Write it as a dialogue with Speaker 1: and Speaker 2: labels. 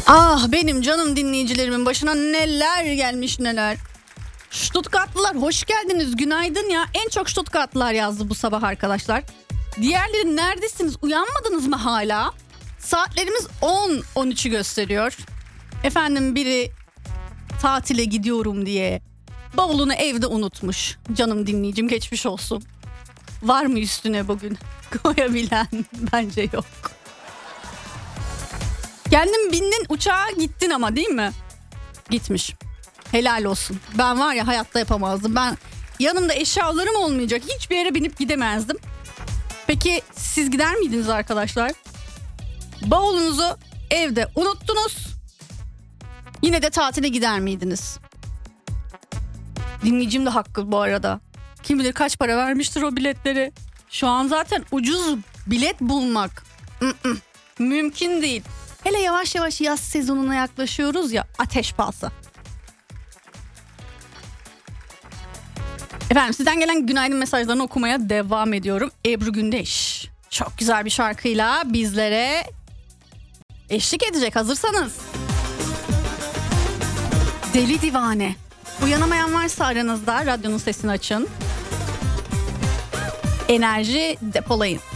Speaker 1: Ah benim canım dinleyicilerimin başına neler gelmiş neler. Stuttgartlılar hoş geldiniz, günaydın ya. En çok Stuttgartlılar yazdı bu sabah arkadaşlar. Diğerleri neredesiniz, uyanmadınız mı hala? Saatlerimiz 10-13'ü gösteriyor. Efendim biri tatile gidiyorum diye bavulunu evde unutmuş. Canım dinleyicim geçmiş olsun. Var mı üstüne bugün koyabilen? Bence yok. Kendin bindin uçağa gittin ama değil mi? Gitmiş. Helal olsun. Ben var ya hayatta yapamazdım. Ben yanımda eşyalarım olmayacak. Hiçbir yere binip gidemezdim. Peki siz gider miydiniz arkadaşlar? Bavulunuzu evde unuttunuz. Yine de tatile gider miydiniz? Dinleyicim de haklı bu arada. Kim bilir kaç para vermiştir o biletleri. Şu an zaten ucuz bilet bulmak mümkün değil. Hele yavaş yavaş yaz sezonuna yaklaşıyoruz ya, ateş pahası. Efendim sizden gelen günaydın mesajlarını okumaya devam ediyorum. Ebru Gündeş çok güzel bir şarkıyla bizlere eşlik edecek, hazırsanız. Deli Divane. Uyanamayan varsa aranızda radyonun sesini açın. Enerji depolayın.